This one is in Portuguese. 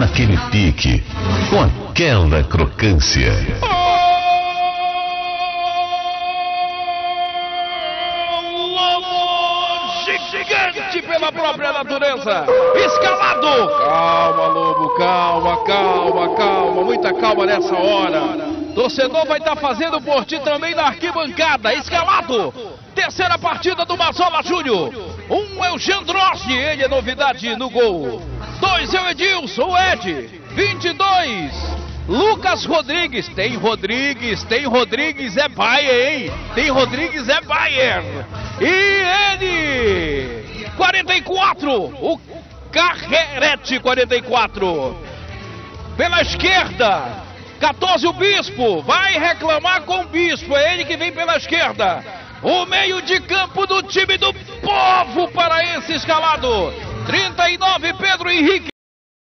naquele pique, com aquela crocância. Gigante pela própria natureza, escalado. Calma, Lobo, calma, muita calma nessa hora. Torcedor vai estar fazendo por ti também na arquibancada, escalado. Terceira partida do Mazola Júnior. É o Jandrossi, ele é novidade no gol. 2 é o Edilson, o Ed. 22, Lucas Rodrigues. Tem Rodrigues, é Bayer, hein? Tem Rodrigues, é Bayer. E ele, 44, o Carrerete, 44. Pela esquerda, 14, o Bispo. Vai reclamar com o Bispo, é ele que vem pela esquerda. O meio de campo do time do povo paraense escalado. 39, Pedro Henrique.